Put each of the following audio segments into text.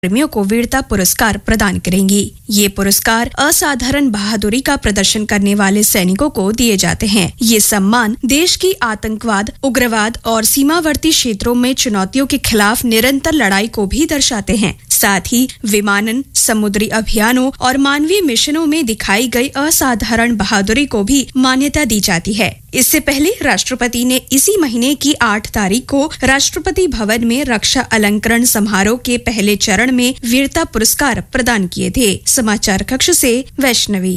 कर्मियों को वीरता पुरस्कार प्रदान करेंगी। ये पुरस्कार असाधारण बहादुरी का प्रदर्शन करने वाले सैनिकों को दिए जाते हैं। ये सम्मान देश की आतंकवाद, उग्रवाद और सीमावर्ती क्षेत्रों में चुनौतियों के खिलाफ निरंतर लड़ाई को भी दर्शाते हैं। साथ ही विमानन, समुद्री अभियानों और मानवीय मिशनों में दिखाई गई असाधारण बहादुरी को भी मान्यता दी जाती है। इससे पहले राष्ट्रपति ने इसी महीने की 8 तारीख को राष्ट्रपति भवन में रक्षा अलंकरण समारोह के पहले चरण में वीरता पुरस्कार प्रदान किए थे। समाचार कक्ष से वैष्णवी।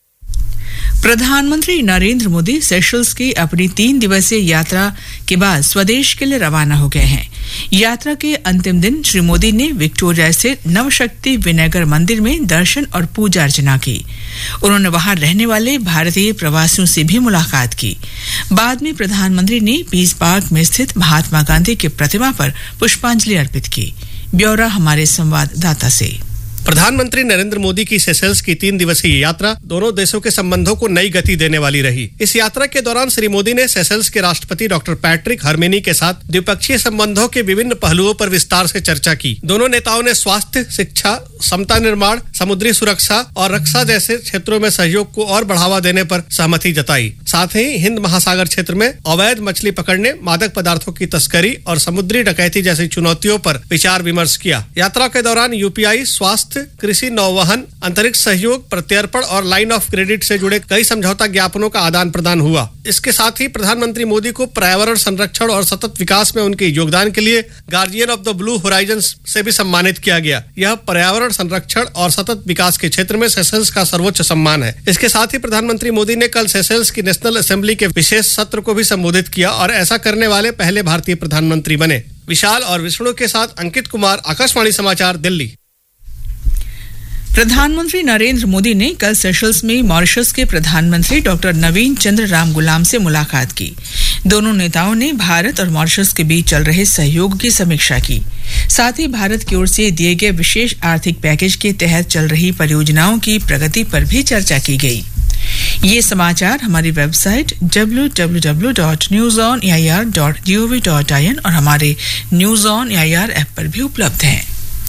प्रधानमंत्री नरेंद्र मोदी सेशल्स की अपनी 3 दिवसीय यात्रा के बाद स्वदेश के लिए रवाना हो गए हैं। यात्रा के अंतिम दिन श्री मोदी ने विक्टोरिया स्थित नवशक्ति विनायकर मंदिर में दर्शन और पूजा अर्चना की। उन्होंने वहां रहने वाले भारतीय प्रवासियों से भी मुलाकात की। बाद में प्रधानमंत्री ने पीस पार्क में स्थित महात्मा गांधी की प्रतिमा पर पुष्पांजलि अर्पित की। ब्यौरा हमारे संवाददाता से। प्रधानमंत्री नरेंद्र मोदी की सेशल्स की 3 दिवसीय यात्रा दोनों देशों के संबंधों को नई गति देने वाली रही। इस यात्रा के दौरान श्री मोदी ने सेशल्स के राष्ट्रपति डॉक्टर पैट्रिक हर्मिनी के साथ द्विपक्षीय संबंधों के विभिन्न पहलुओं पर विस्तार से चर्चा की। दोनों नेताओं ने स्वास्थ्य, शिक्षा, समता निर्माण, समुद्री सुरक्षा और रक्षा जैसे क्षेत्रों में सहयोग को और बढ़ावा देने पर सहमति जताई। साथ ही हिंद महासागर क्षेत्र में अवैध मछली पकड़ने, मादक पदार्थों की तस्करी और समुद्री डकैती जैसी चुनौतियों पर विचार विमर्श किया। यात्रा के दौरान यूपीआई, स्वास्थ्य, कृषि, नौवहन, अंतरिक्ष सहयोग, प्रत्यर्पण और लाइन ऑफ क्रेडिट से जुड़े कई समझौता ज्ञापनों का आदान प्रदान हुआ। इसके साथ ही प्रधानमंत्री मोदी को पर्यावरण संरक्षण और सतत विकास में उनके योगदान के लिए guardian of the blue horizon से भी सम्मानित किया गया। यह पर्यावरण संरक्षण और सतत विकास के क्षेत्र में सेशल्स का सर्वोच्च सम्मान है। इसके साथ ही प्रधानमंत्री मोदी ने कल सेशल्स की नेशनल असेंबली के विशेष सत्र को भी संबोधित किया और ऐसा करने वाले पहले भारतीय प्रधानमंत्री बने। विशाल और विष्णु के साथ अंकित कुमार, आकाशवाणी समाचार, दिल्ली। प्रधानमंत्री नरेंद्र मोदी ने कल सेशल्स में मॉरिशस के प्रधानमंत्री डॉक्टर नवीन चंद्र राम गुलाम से मुलाकात की। दोनों नेताओं ने भारत और मॉरिशस के बीच चल रहे सहयोग की समीक्षा की। साथ ही भारत की ओर से दिए गए विशेष आर्थिक पैकेज के तहत चल रही परियोजनाओं की प्रगति पर भी चर्चा की गई। ये समाचार हमारी वेबसाइट www.newsonair.gov.in और हमारे न्यूज ऑन एआईआर ऐप पर भी उपलब्ध हैं।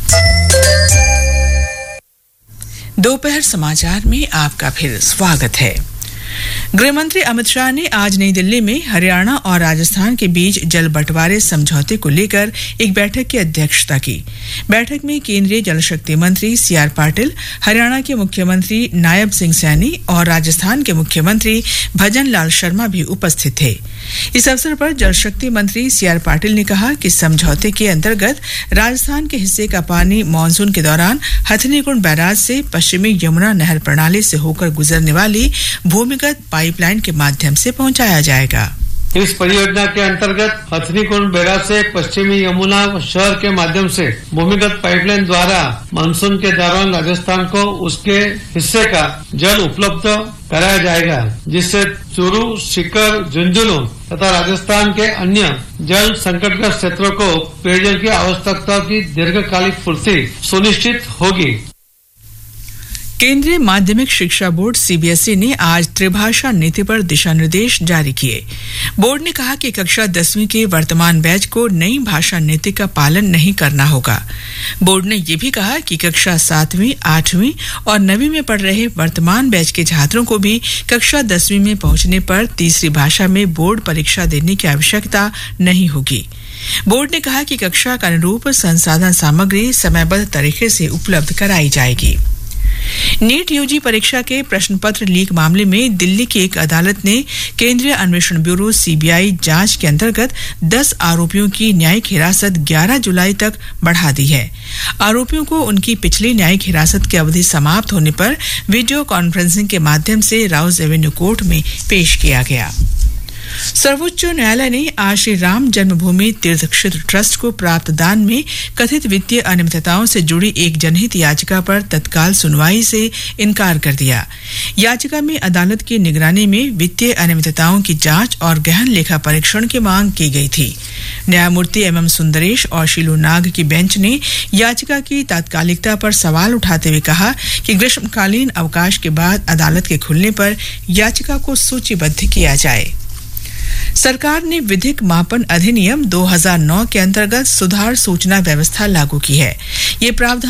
दोपहर समाचार में आपका फिर स्वागत है। गृहमंत्री अमित शाह ने आज नई दिल्ली में हरियाणा और राजस्थान के बीच जल बंटवारे समझौते को लेकर एक बैठक की अध्यक्षता की। बैठक में केंद्रीय जल शक्ति मंत्री सीआर पाटिल, हरियाणा के मुख्यमंत्री नायब सिंह सैनी और राजस्थान के मुख्यमंत्री भजन लाल शर्मा भी उपस्थित थे। इस अवसर पर जल शक्ति मंत्री सीआर पाटिल ने कहा कि समझौते के अंतर्गत राजस्थान के हिस्से का पानी मानसून के दौरान हथनीकुंड बैराज से पश्चिमी यमुना नहर प्रणाली से होकर गुजरने वाली भूमिगत पाइपलाइन के माध्यम से पहुंचाया जाएगा। इस परियोजना के अंतर्गत हथनीकुंड बैराज से पश्चिमी यमुना शहर के माध्यम से भूमिगत पाइपलाइन द्वारा मानसून के दौरान राजस्थान को उसके हिस्से का जल उपलब्ध कराया जाएगा, जिससे चूरू, सीकर, झुंझुनू तथा राजस्थान के अन्य जल संकटग्रस्त क्षेत्रों को पेयजल की आवश्यकता की दीर्घकालिक पूर्ति सुनिश्चित होगी। केंद्रीय माध्यमिक शिक्षा बोर्ड सीबीएसई ने आज त्रिभाषा नीति पर दिशा निर्देश जारी किए। बोर्ड ने कहा कि कक्षा 10वीं के वर्तमान बैच को नई भाषा नीति का पालन नहीं करना होगा। बोर्ड ने यह भी कहा कि कक्षा 7वीं, 8वीं और 9वीं में पढ़ रहे वर्तमान बैच के छात्रों को भी कक्षा 10वीं में पहुंचने पर तीसरी भाषा में बोर्ड परीक्षा देने की आवश्यकता नहीं होगी। बोर्ड ने कहा कि कक्षा के अनुरूप संसाधन सामग्री समयबद्ध तरीके से उपलब्ध कराई जाएगी। नीट यूजी परीक्षा के प्रश्न पत्र लीक मामले में दिल्ली की एक अदालत ने केंद्रीय अन्वेषण ब्यूरो सीबीआई जांच के अंतर्गत 10 आरोपियों की न्यायिक हिरासत 11 जुलाई तक बढ़ा दी है। आरोपियों को उनकी पिछली न्यायिक हिरासत की अवधि समाप्त होने पर वीडियो कॉन्फ्रेंसिंग के माध्यम से राउज एवेन्यू कोर्ट में पेश किया गया। सर्वोच्च न्यायालय ने आज श्री राम जन्मभूमि तीर्थ क्षेत्र ट्रस्ट को प्राप्त दान में कथित वित्तीय अनियमितताओं से जुड़ी एक जनहित याचिका पर तत्काल सुनवाई से इनकार कर दिया। याचिका में अदालत की निगरानी में वित्तीय अनियमितताओं की जांच और गहन लेखा परीक्षण की मांग की गई थी। न्यायमूर्ति एम सुंदरेश और शीलू नाग की बेंच ने याचिका की तात्कालिकता पर सवाल उठाते हुए कहा कि ग्रीष्मकालीन अवकाश के बाद अदालत के खुलने पर याचिका को सूचीबद्ध किया जाए। सरकार ने विधिक मापन अधिनियम 2009 के अंतर्गत सुधार सूचना व्यवस्था लागू की है। ये प्रावधान